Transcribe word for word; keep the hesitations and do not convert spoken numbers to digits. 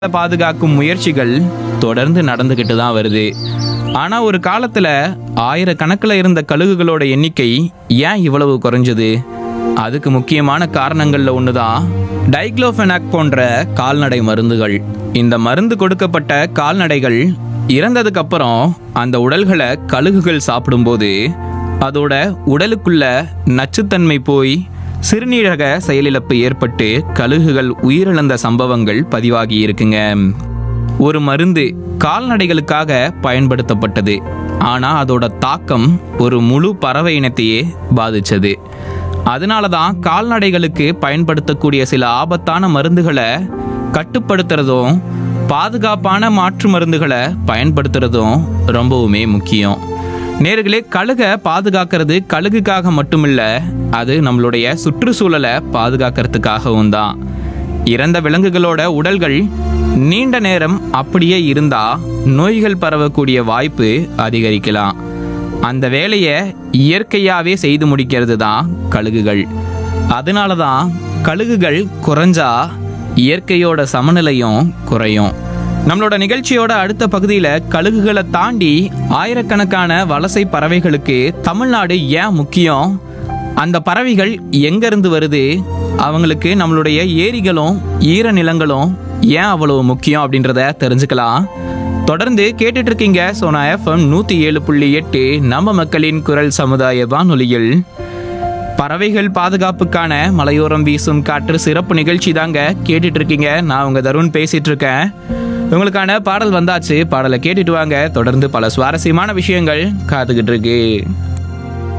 பாதுகாக்கும் முயற்சிகள் தொடர்ந்து நடந்துகிட்டு தான் வருது. ஆனா ஒரு காலத்துல ஆயிரக்கணக்கில் இருந்த கழுகுகளோட எண்ணிக்கை ஏன் இவ்வளவு குறைஞ்சது? அதுக்கு முக்கியமான காரணங்கள்ல ஒண்ணுதான் டைக்ளோஃபெனாக் போன்ற கால்நடை மருந்துகள். இந்த மருந்து கொடுக்கப்பட்ட கால்நடைகள் இறந்ததுக்கு அப்புறம் அந்த உடல்களை கழுகுகள் சாப்பிடும்போது அதோட உடலுக்குள்ள நச்சுத்தன்மை போய் சிறுநீரக செயலிழப்பு ஏற்பட்டு கழுகுகள் உயிரிழந்த சம்பவங்கள் பதிவாகி இருக்குங்க. ஒரு மருந்து கால்நடைகளுக்காக பயன்படுத்தப்பட்டது, ஆனா அதோட தாக்கம் ஒரு முழு பறவை இனத்தையே பாதிச்சது. அதனால தான் கால்நடைகளுக்கு பயன்படுத்தக்கூடிய சில ஆபத்தான மருந்துகளை கட்டுப்படுத்துறதும் பாதுகாப்பான மாற்று மருந்துகளை பயன்படுத்துறதும் ரொம்பவுமே முக்கியம். நேர்களே, கழுகை பாதுகாக்கிறது கழுகுக்காக மட்டுமில்ல, அது நம்மளுடைய சுற்றுச்சூழலை பாதுகாக்கிறதுக்காகவும் தான். இறந்த விலங்குகளோட உடல்கள் நீண்ட நேரம் அப்படியே இருந்தா நோய்கள் பரவக்கூடிய வாய்ப்பு அதிகரிக்கலாம். அந்த வேலையை இயற்கையாகவே செய்து முடிக்கிறது தான் கழுகுகள். அதனால தான் கழுகுகள் குறைஞ்சா இயற்கையோட சமநிலையும் குறையும். நம்மளோட நிகழ்ச்சியோட அடுத்த பகுதியில் கழுகுகளை தாண்டி ஆயிரக்கணக்கான வலசை பறவைகளுக்கு தமிழ்நாடு ஏன் முக்கியம், அந்த பறவைகள் எங்கேருந்து வருது, அவங்களுக்கு நம்மளுடைய ஏரிகளும் ஈர நிலங்களும் ஏன் அவ்வளவு முக்கியம் அப்படின்றத தெரிஞ்சுக்கலாம். தொடர்ந்து கேட்டுட்டு இருக்கீங்க சோனா எஃப்எம் நூற்றி ஏழு புள்ளி எட்டு நம்ம மக்களின் குரல் சமுதாய வானொலியில் பறவைகள் பாதுகாப்புக்கான மலையோரம் வீசும் காற்று சிறப்பு நிகழ்ச்சி தாங்க கேட்டுட்டு இருக்கீங்க. நான் உங்க தருண் பேசிட்டு இருக்கேன். உங்களுக்கான பாடல் வந்தாச்சு, பாடலை கேட்டுட்டு வாங்க. தொடர்ந்து பல சுவாரஸ்யமான விஷயங்கள் காத்துக்கிட்டு இருக்கு.